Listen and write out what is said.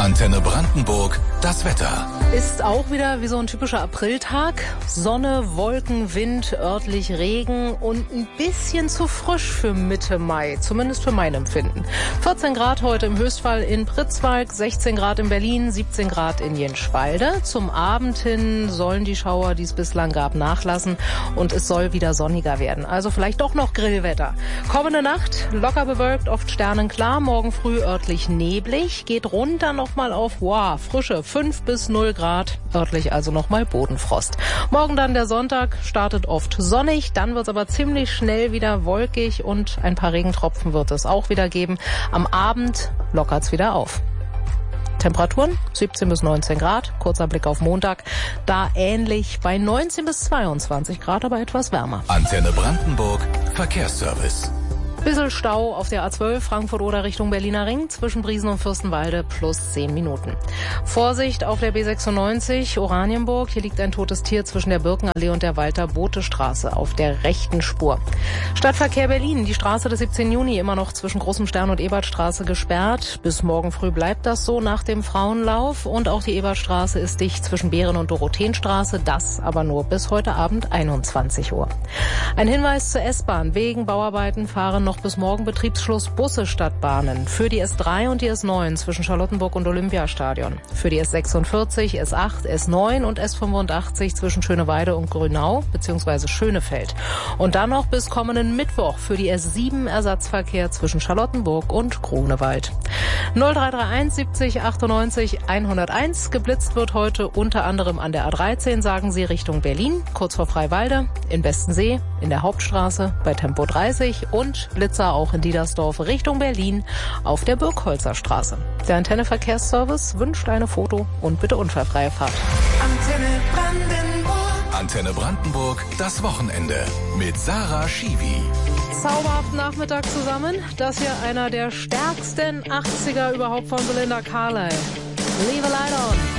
Antenne Brandenburg, das Wetter. Ist auch wieder wie so ein typischer Apriltag. Sonne, Wolken, Wind, örtlich Regen und ein bisschen zu frisch für Mitte Mai, zumindest für mein Empfinden. 14 Grad heute im Höchstfall in Pritzwalk, 16 Grad in Berlin, 17 Grad in Jenschwalde. Zum Abend hin sollen die Schauer, die es bislang gab, nachlassen und es soll wieder sonniger werden. Also vielleicht doch noch Grillwetter. Kommende Nacht locker bewölkt, oft sternenklar, morgen früh örtlich neblig, geht runter nochmal auf frische 5 bis 0 Grad, örtlich also nochmal Bodenfrost. Morgen dann der Sonntag, startet oft sonnig, dann wird es aber ziemlich schnell wieder wolkig und ein paar Regentropfen wird es auch wieder geben. Am Abend lockert es wieder auf. Temperaturen 17 bis 19 Grad, kurzer Blick auf Montag, da ähnlich bei 19 bis 22 Grad, aber etwas wärmer. Antenne Brandenburg, Verkehrsservice. Bisschen Stau auf der A12 Frankfurt oder Richtung Berliner Ring zwischen Briesen und Fürstenwalde plus 10 Minuten. Vorsicht auf der B96 Oranienburg. Hier liegt ein totes Tier zwischen der Birkenallee und der Walter-Bothe-Straße auf der rechten Spur. Stadtverkehr Berlin. Die Straße des 17. Juni immer noch zwischen Großem Stern und Ebertstraße gesperrt. Bis morgen früh bleibt das so nach dem Frauenlauf. Und auch die Ebertstraße ist dicht zwischen Behren- und Dorotheenstraße. Das aber nur bis heute Abend 21 Uhr. Ein Hinweis zur S-Bahn. Wegen Bauarbeiten fahren noch bis morgen Betriebsschluss Busse statt Bahnen. Für die S3 und die S9 zwischen Charlottenburg und Olympiastadion. Für die S46, S8, S9 und S85 zwischen Schöneweide und Grünau bzw. Schönefeld. Und dann noch bis kommenden Mittwoch für die S7 Ersatzverkehr zwischen Charlottenburg und Grunewald. 0331 70 98 101. Geblitzt wird heute unter anderem an der A13, sagen sie, Richtung Berlin, kurz vor Freiwalde, in Bestensee, in der Hauptstraße bei Tempo 30 und Blitzer auch in Diedersdorf Richtung Berlin auf der Birkholzer Straße. Der Antenne Verkehrsservice wünscht eine Foto- und bitte unfallfreie Fahrt. Antenne Brandenburg. Antenne Brandenburg, das Wochenende mit Sarah Schiwi. Zauberhaften Nachmittag zusammen. Das hier einer der stärksten 80er überhaupt von Belinda Carlisle. Leave a light on.